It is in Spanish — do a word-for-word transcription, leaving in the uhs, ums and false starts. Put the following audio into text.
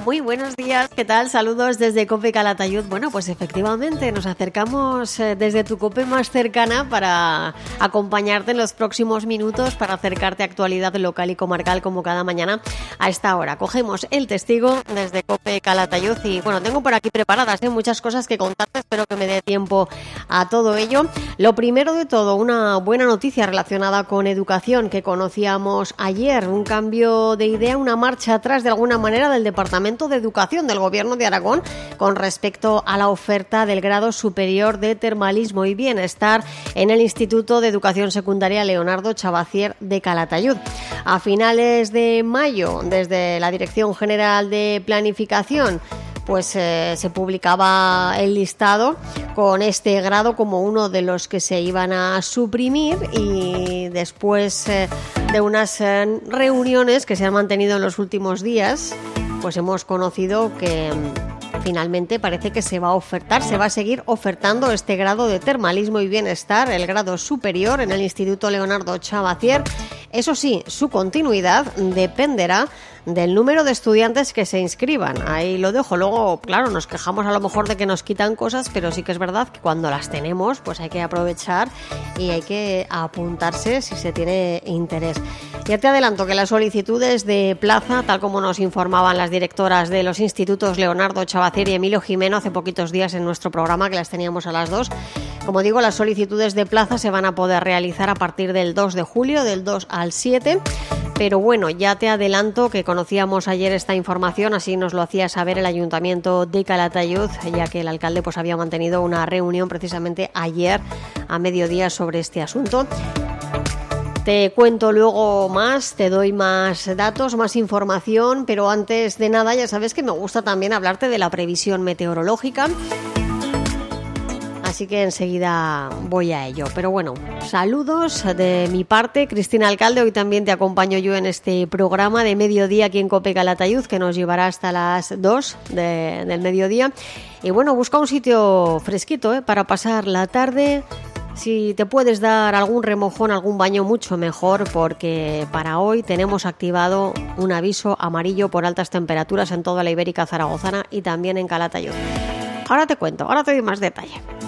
Muy buenos días, ¿qué tal? Saludos desde COPE Calatayud. Bueno, pues efectivamente nos acercamos desde tu COPE más cercana para acompañarte en los próximos minutos, para acercarte a actualidad local y comarcal como cada mañana a esta hora. Cogemos el testigo desde COPE Calatayud y bueno, tengo por aquí preparadas ¿eh? muchas cosas que contarte, espero que me dé tiempo a todo ello. Lo primero de todo, una buena noticia relacionada con educación que conocíamos ayer, un cambio de idea, una marcha atrás de alguna manera del Departamento de Educación del Gobierno de Aragón con respecto a la oferta del grado superior de Termalismo y Bienestar en el Instituto de Educación Secundaria Leonardo Chabacier de Calatayud. A finales de mayo, desde la Dirección General de Planificación, pues eh, se publicaba el listado con este grado como uno de los que se iban a suprimir y después eh, de unas eh, reuniones que se han mantenido en los últimos días, pues hemos conocido que finalmente parece que se va a ofertar, se va a seguir ofertando este grado de Termalismo y Bienestar, el grado superior en el Instituto Leonardo Chabacier. Eso sí, su continuidad dependerá del número de estudiantes que se inscriban. Ahí lo dejo. Luego, claro, nos quejamos a lo mejor de que nos quitan cosas, pero sí que es verdad que cuando las tenemos, pues hay que aprovechar y hay que apuntarse si se tiene interés. Ya te adelanto que las solicitudes de plaza, tal como nos informaban las directoras de los institutos Leonardo Chabacier y Emilio Jimeno hace poquitos días en nuestro programa, que las teníamos a las dos, como digo, las solicitudes de plaza se van a poder realizar a partir del dos de julio, del dos al siete. Pero bueno, ya te adelanto que conocíamos ayer esta información, así nos lo hacía saber el Ayuntamiento de Calatayud, ya que el alcalde pues había mantenido una reunión precisamente ayer a mediodía sobre este asunto. Te cuento luego más, te doy más datos, más información, pero antes de nada ya sabes que me gusta también hablarte de la previsión meteorológica. Así que enseguida voy a ello. Pero bueno, saludos de mi parte, Cristina Alcalde. Hoy también te acompaño yo en este programa de mediodía aquí en COPE Calatayud, que nos llevará hasta las dos de, del mediodía. Y bueno, busca un sitio fresquito ¿eh? para pasar la tarde. Si te puedes dar algún remojón, algún baño, mucho mejor, porque para hoy tenemos activado un aviso amarillo por altas temperaturas en toda la Ibérica zaragozana y también en Calatayud. Ahora te cuento, ahora te doy más detalle.